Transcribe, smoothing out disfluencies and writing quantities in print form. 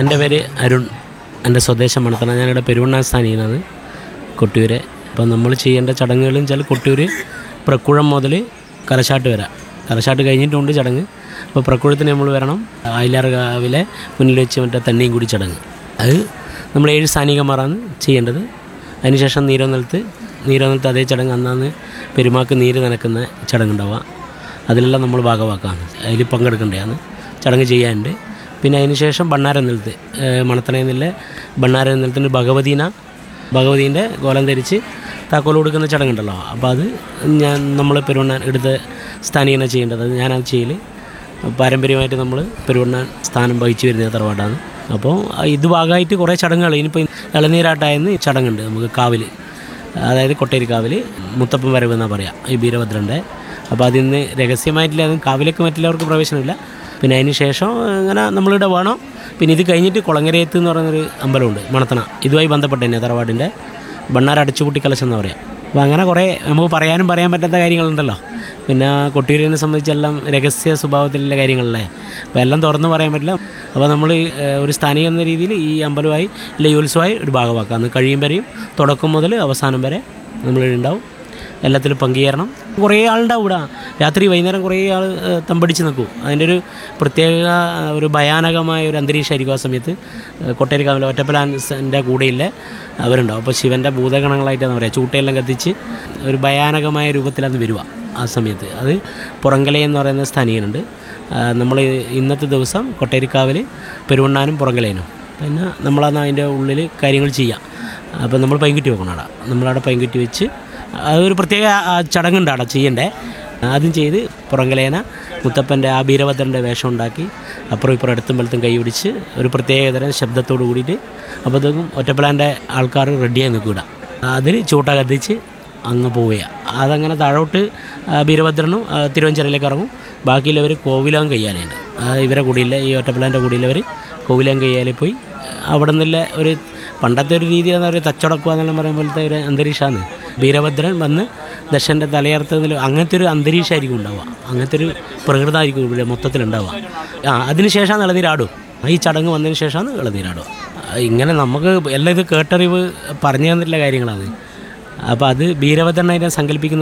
എൻ്റെ പേര് അരുൺ. എൻ്റെ സ്വദേശം മണത്തണ. ഞാനിവിടെ പെരുവണ്ണാൻ സ്ഥാനീയനാണ്, കൊട്ടിയൂർ. അപ്പോൾ നമ്മൾ ചെയ്യേണ്ട ചടങ്ങുകളെന്ന് വെച്ചാൽ കൊട്ടിയൂർ പ്രക്കുഴം മുതൽ കലശാട്ട് വരാം. കലശാട്ട് കഴിഞ്ഞിട്ടുണ്ട് ചടങ്ങ്. അപ്പോൾ പ്രക്കുഴത്തിന് നമ്മൾ വരണം. ആയിലാർകാവിലെ മുന്നിൽ വെച്ച് മറ്റേ തന്നെയും കൂടി ചടങ്ങ്, അത് നമ്മൾ 7 സ്ഥാനികന്മാരാണ് ചെയ്യേണ്ടത്. അതിനുശേഷം നീരോന്നലത്ത് അതേ ചടങ്ങ് അന്നാന്ന് പെരുമാക്ക് നീര് നനക്കുന്ന ചടങ്ങുണ്ടാവുക. അതിലെല്ലാം നമ്മൾ ഭാഗമാക്കാണ്, അതിൽ പങ്കെടുക്കേണ്ടതാണ്, ചടങ്ങ് ചെയ്യാനുണ്ട്. പിന്നെ അതിനുശേഷം ബണ്ണാരം നിലത്ത് മണത്തണയിൽ നിന്നുള്ള ബണ്ണാരം നിലത്തിന് ഭഗവതീൻ്റെ കോലം ധരിച്ച് താക്കോൽ കൊടുക്കുന്ന ചടങ്ങുണ്ടല്ലോ. അപ്പോൾ അത് നമ്മൾ പെരുവണ്ണാൻ എടുത്ത സ്ഥാനീയനെ ചെയ്യേണ്ടത്. ഞാനത് ചെയ്യൽ പാരമ്പര്യമായിട്ട് നമ്മൾ പെരുവണ്ണാൻ സ്ഥാനം വഹിച്ചു വരുന്ന തറവാടാണ്. അപ്പോൾ ഇത് ഭാഗമായിട്ട് കുറേ ചടങ്ങുകൾ. ഇനിയിപ്പോൾ ഇളനീരാട്ടായെന്ന് ചടങ്ങുണ്ട് നമുക്ക് കാവിൽ, അതായത് കൊട്ടേരിക്കാവിൽ മുത്തപ്പൻ വരവ് എന്നാണ് പറയുക, ഈ വീരഭദ്രൻ്റെ. അപ്പോൾ അതിന്ന് രഹസ്യമായിട്ടില്ല, അത് കാവിലേക്ക് മറ്റുള്ളവർക്ക് പ്രവേശനമില്ല. പിന്നെ അതിന് ശേഷം ഇങ്ങനെ നമ്മളിവിടെ വേണം. പിന്നെ ഇത് കഴിഞ്ഞിട്ട് കുളങ്ങരയത്ത് എന്ന് പറയുന്നൊരു അമ്പലമുണ്ട് മണത്തണ, ഇതുമായി ബന്ധപ്പെട്ട് തന്നെ തറവാടിൻ്റെ ബണ്ണാർ അടച്ചുപൂട്ടി കലശം എന്ന് പറയാം. അപ്പോൾ അങ്ങനെ കുറേ നമുക്ക് പറയാൻ പറ്റാത്ത കാര്യങ്ങളുണ്ടല്ലോ. പിന്നെ കൊട്ടിയൂരിനെ സംബന്ധിച്ചെല്ലാം രഹസ്യ സ്വഭാവത്തിലുള്ള കാര്യങ്ങളല്ലേ, അപ്പോൾ എല്ലാം തുറന്ന് പറയാൻ പറ്റില്ല. അപ്പോൾ നമ്മൾ ഒരു സ്ഥാനിക എന്ന രീതിയിൽ ഈ അമ്പലമായി അല്ലെ ഈ ഉത്സവമായി ഒരു ഭാഗമാക്കാം. അന്ന് കഴിയും വരെയും തുടക്കം മുതൽ അവസാനം വരെ നമ്മളുണ്ടാവും. എല്ലാത്തിലും പങ്കുചേരണം. കുറേ ആളുണ്ടാവും ഇവിടെ. രാത്രി വൈകുന്നേരം കുറേ ആൾ തമ്പടിച്ച് നിൽക്കും. അതിൻ്റെ ഒരു പ്രത്യേക ഒരു ഭയാനകമായ ഒരു അന്തരീക്ഷമായിരിക്കും ആ സമയത്ത്. കൊട്ടേരിക്കാവിലെ ഒറ്റപ്പലാൻ്റെ കൂടെയില്ല അവരുണ്ടാവും. അപ്പോൾ ശിവൻ്റെ ഭൂതഗണങ്ങളായിട്ടാണ് പറയുക, ചൂട്ടയെല്ലാം കത്തിച്ച് ഒരു ഭയാനകമായ രൂപത്തിലാണ് വരിക ആ സമയത്ത്. അത് പുറങ്കലയെന്ന് പറയുന്ന സ്ഥാനീയനുണ്ട്. നമ്മൾ ഇന്നത്തെ ദിവസം കൊട്ടേരിക്കാവിൽ പെരുവണ്ണാനും പുറങ്കലയനും. പിന്നെ നമ്മളന്ന് അതിൻ്റെ ഉള്ളിൽ കാര്യങ്ങൾ ചെയ്യാം. അപ്പോൾ നമ്മൾ പൈൻകുറ്റി വെക്കണം അവിടെ. നമ്മളവിടെ പൈൻകുറ്റി വെച്ച് അതൊരു പ്രത്യേക ചടങ്ങുണ്ട് അവിടെ ചെയ്യണ്ടേ. ആദ്യം ചെയ്ത് പുറങ്കലേന മുത്തപ്പൻ്റെ ആ വീരഭദ്രൻ്റെ വേഷം ഉണ്ടാക്കി അപ്പുറം ഇപ്പുറം അടുത്തും വലത്തും കൈ പിടിച്ച് ഒരു പ്രത്യേകതരം ശബ്ദത്തോട് കൂടിയിട്ട് അപ്പോഴത്തേക്കും ഒറ്റപ്പലാൻ്റെ ആൾക്കാർ റെഡിയായി നിൽക്കുക. അതിൽ ചൂട്ട കത്തിച്ച് അങ്ങ് പോവുക. അതങ്ങനെ താഴോട്ട് വീരഭദ്രനും തിരുവഞ്ചരയിലേക്ക് ഇറങ്ങും. ബാക്കിയുള്ളവർ കോവിലാം കയ്യാലുണ്ട്. ഇവരെ കൂടിയില്ല, ഈ ഒറ്റപ്പലാൻ്റെ കൂടിയുള്ളവർ കോവിലാം കയ്യാലിൽ പോയി അവിടെ നിന്നുള്ള ഒരു പണ്ടത്തെ ഒരു രീതിയാണെന്ന് പറയുക, തച്ചടക്കുക എന്നെല്ലാം പറയുന്ന പോലത്തെ ഒരു അന്തരീക്ഷമാണ്. വീരഭദ്രൻ വന്ന് ദശൻ്റെ തലയർത്തതിൽ അങ്ങനത്തെ ഒരു അന്തരീക്ഷമായിരിക്കും ഉണ്ടാവുക, അങ്ങനത്തെ ഒരു പ്രകൃതമായിരിക്കും ഇവിടെ മൊത്തത്തിലുണ്ടാവുക. അതിനുശേഷമാണ് ഇളനീരാടും. ഈ ചടങ്ങ് വന്നതിന് ശേഷമാണ് ഇളനീരാടുക. ഇങ്ങനെ നമുക്ക് എല്ലാം ഇത് കേട്ടറിവ് പറഞ്ഞു തന്നിട്ടുള്ള കാര്യങ്ങളാണ്. അപ്പോൾ അത് വീരഭദ്രനെ സങ്കല്പിക്കുന്ന